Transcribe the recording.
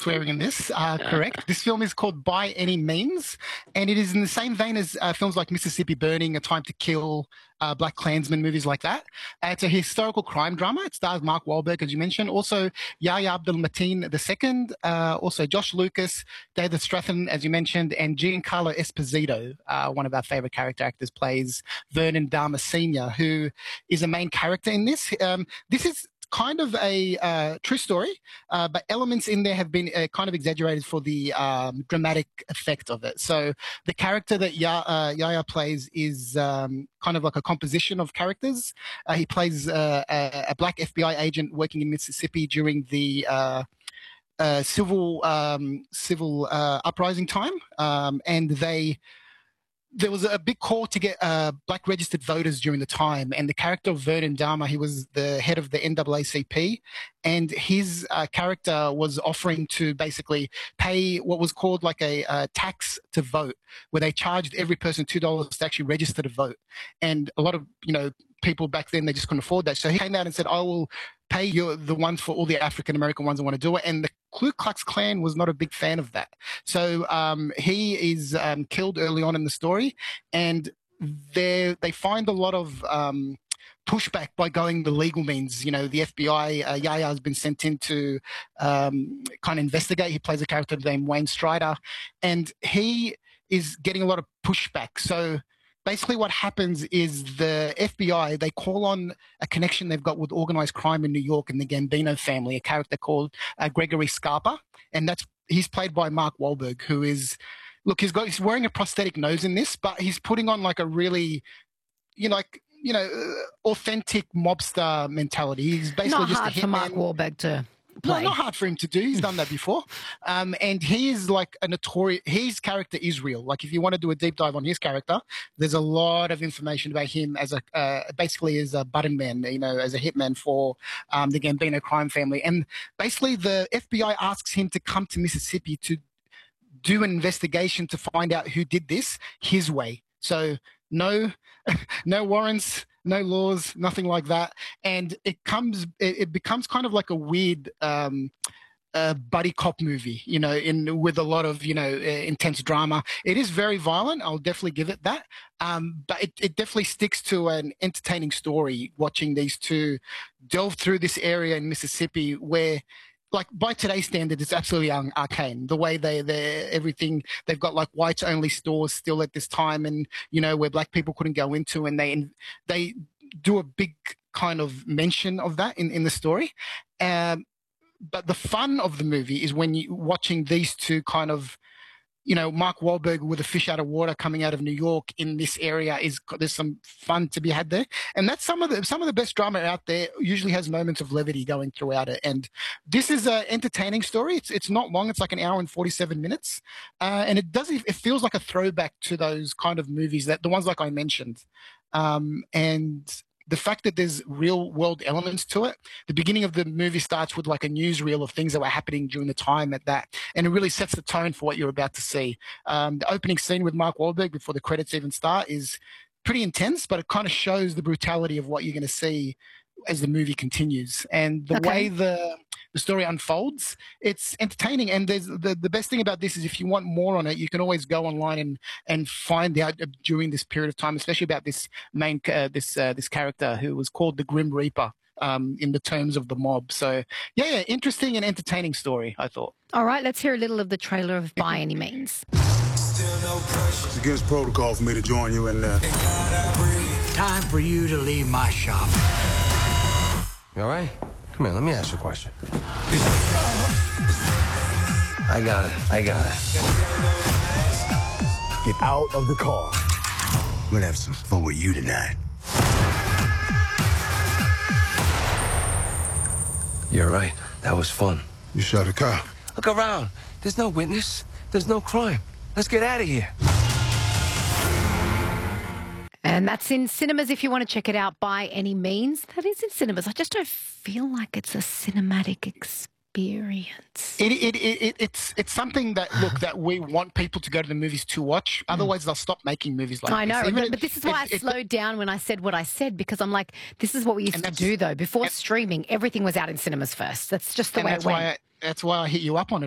swearing in this. Correct. This film is called By Any Means, and it is in the same vein as films like Mississippi Burning, A Time to Kill, Black Klansman, movies like that. It's a historical crime drama. It stars Mark Wahlberg, as you mentioned, also Yahya Abdul-Mateen II, also Josh Lucas, David Strathairn, as you mentioned, and Giancarlo Esposito, one of our favorite character actors, plays Vernon Dahmer Sr., who is a main character in this. This is kind of a true story, but elements in there have been kind of exaggerated for the dramatic effect of it. So the character that Yahya plays is kind of like a composition of characters. He plays a black FBI agent working in Mississippi during the civil uprising time, and there was a big call to get black registered voters during the time, and the character of Vernon Dahmer, he was the head of the NAACP, and his character was offering to basically pay what was called like a tax to vote, where they charged every person $2 to actually register to vote. And a lot of, people back then, they just couldn't afford that. So he came out and said, I will pay you the ones for all the African-American ones that want to do it. And the Ku Klux Klan was not a big fan of that. So he is killed early on in the story, and they find a lot of pushback by going the legal means. The FBI, Yahya has been sent in to kind of investigate. He plays a character named Wayne Strider, and he is getting a lot of pushback. So basically what happens is the FBI, they call on a connection they've got with organized crime in New York and the Gambino family, a character called Gregory Scarpa. And he's played by Mark Wahlberg, who is, he's wearing a prosthetic nose in this, but he's putting on like a really, authentic mobster mentality. He's basically not just hard a hitman. for Mark Wahlberg to play. No, not hard for him to do. He's done that before. And he is like a notorious, his character is real. Like if you want to do a deep dive on his character, there's a lot of information about him as basically as a button man, as a hitman for the Gambino crime family. And basically the FBI asks him to come to Mississippi to do an investigation to find out who did this his way. So no warrants, no laws, nothing like that. And it becomes kind of like a weird buddy cop movie, with a lot of, intense drama. It is very violent. I'll definitely give it that. But it definitely sticks to an entertaining story, watching these two delve through this area in Mississippi where, like, by today's standard, it's absolutely arcane. The way everything, they've got like whites only stores still at this time, and where black people couldn't go into, and they do a big kind of mention of that in the story. But the fun of the movie is when you watching these two kind of, Mark Wahlberg with a fish out of water coming out of New York in this area, there's some fun to be had there. And that's some of the best drama out there. Usually has moments of levity going throughout it. And this is an entertaining story. It's not long. It's like an hour and 47 minutes. And it feels like a throwback to those kind of movies, the ones like I mentioned. And the fact that there's real world elements to it. The beginning of the movie starts with like a newsreel of things that were happening during the time at that. And it really sets the tone for what you're about to see. The opening scene with Mark Wahlberg before the credits even start is pretty intense, but it kind of shows the brutality of what you're going to see as the movie continues. And the way the story unfolds, it's entertaining. And there's the best thing about this is if you want more on it, you can always go online and find out during this period of time, especially about this main this character who was called the Grim Reaper in the terms of the mob. So yeah, interesting and entertaining story, I thought. All right, let's hear a little of the trailer of By Any Means. It's against protocol for me to join you in there. Time for you to leave my shop. You all right? Come here, let me ask you a question. I got it. Get out of the car. I'm gonna have some fun with you tonight. You're right. That was fun. You shot a car. Look around. There's no witness. There's no crime. Let's get out of here. And that's in cinemas if you want to check it out. By Any Means. That is in cinemas. I just don't feel like it's a cinematic experience. It's something that that we want people to go to the movies to watch. Otherwise, they'll stop making movies like this. I know, but this is why I slowed down when I said what I said, because I'm like, this is what we used to do though. Before streaming, everything was out in cinemas first. That's just the way it went. That's why I hit you up on it.